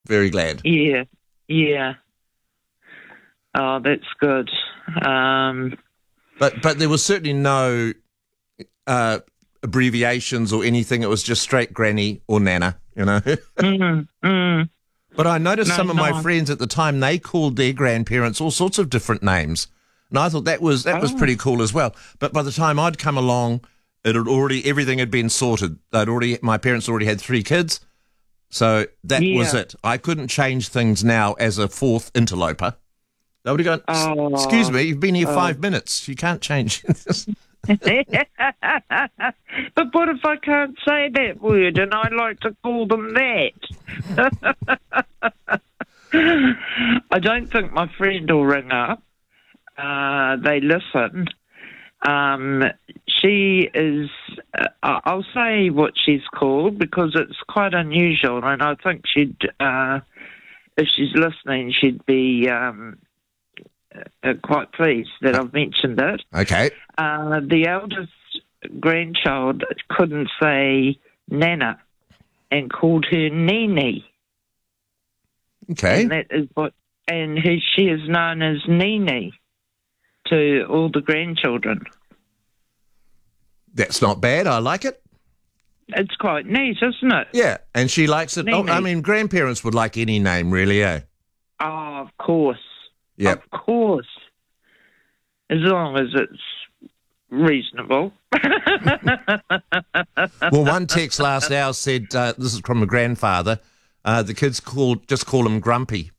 Very glad. Yeah, yeah. Oh, that's good. Um, But there was certainly no abbreviations or anything. It was just straight granny or nana, you know. mm, mm, But I noticed no, some of my no. friends at the time, they called their grandparents all sorts of different names. And I thought that was Oh, pretty cool as well. But by the time I'd come along, everything had been sorted. My parents already had 3 kids. So that was yeah. it. I couldn't change things now as a fourth interloper. They would have gone, excuse Oh, me, you've been here oh. 5 minutes. You can't change this. But what if I can't say that word and I like to call them that? I don't think my friend will ring up. They listen. She is, I'll say what she's called because it's quite unusual, and I think if she's listening, she'd be quite pleased that I've mentioned it. Okay. The eldest grandchild couldn't say Nana and called her Nini, Okay. and that is she is known as Nini to all the grandchildren. That's not bad. I like it. It's quite neat, isn't it? Yeah. And she likes it. Oh, I Nene. mean, grandparents would like any name, really, eh? Oh, of course. Yep. Of course. As long as it's reasonable. Well, one text last hour said, this is from a grandfather, the kids just call him Grumpy.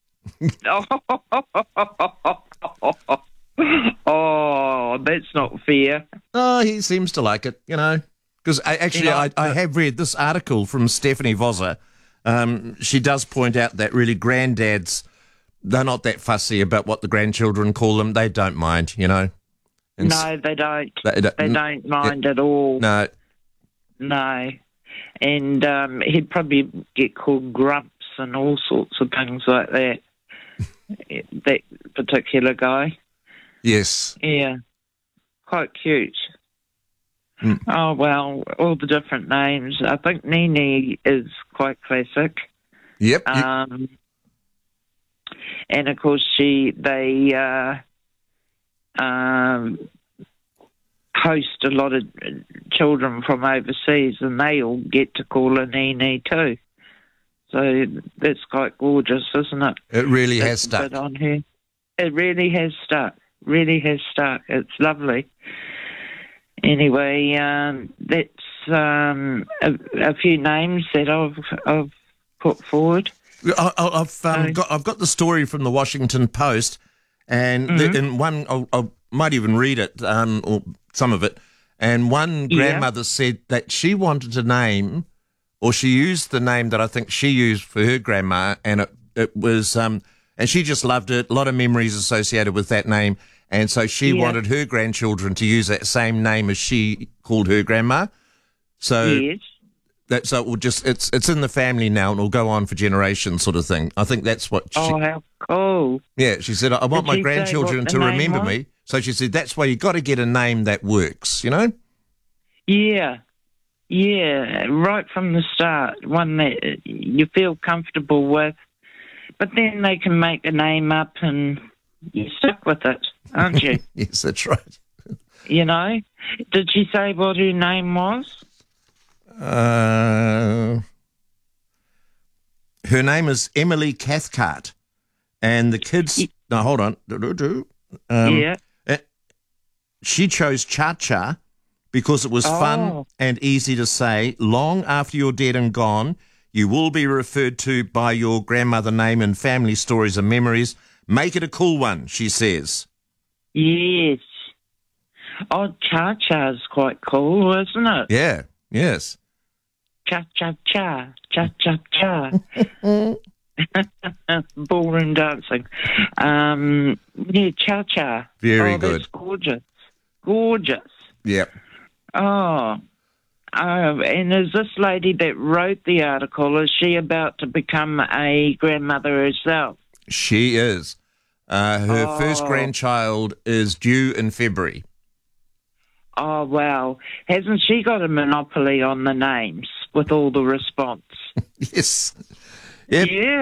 Oh, that's not fair. Oh, he seems to like it, you know. Because I have read this article from Stephanie Voser. She does point out that really granddads, they're not that fussy about what the grandchildren call them. They don't mind, you know. And No, they don't. They They don't mind at all. No. No. And he'd probably get called Grumps and all sorts of things like that. That particular guy. Yes. Yeah. Quite cute. Mm. Oh, well, all the different names. I think Nini is quite classic. Yep. And of course, they host a lot of children from overseas, and they all get to call her Nini too. So that's quite gorgeous, isn't it? It really has stuck. Bit on her. It really has stuck. Really has stuck. It's lovely. Anyway, that's a few names that I've put forward. I've got the story from the Washington Post, and in one I might even read it, or some of it. And one grandmother said that she wanted a name, or she used the name that I think she used for her grandma, and it was and she just loved it. A lot of memories associated with that name, and so she wanted her grandchildren to use that same name as she called her grandma. So. Yes. So it will it's in the family now and it'll go on for generations sort of thing. I think that's what she... Oh, how cool. Yeah, she said, I want my grandchildren to remember me. So she said, that's why you got to get a name that works, you know? Yeah. Yeah, right from the start, one that you feel comfortable with. But then they can make a name up and you're stuck with it, aren't you? Yes, that's right. You know? Did she say what her name was? Her name is Emily Cathcart, and the kids. No, hold on. She chose Cha Cha because it was fun and easy to say. Long after you're dead and gone, you will be referred to by your grandmother name in family stories and memories. Make it a cool one, she says. Yes. Oh, Cha Cha's quite cool, isn't it? Yeah. Yes. Cha cha cha, cha cha cha. Ballroom dancing. Yeah, cha cha. Very good. That's gorgeous. Gorgeous. Yep. Oh. And is this lady that wrote the article, is she about to become a grandmother herself? She is. Her first grandchild is due in February. Oh, wow. Hasn't she got a monopoly on the names with all the response? Yes. Yep. Yeah.